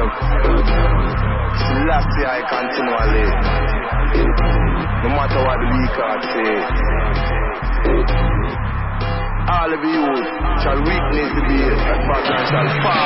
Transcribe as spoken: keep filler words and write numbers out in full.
myself. Selassie I continually. No matter what the weak heart say. All of you shall weakness be, but shall fall.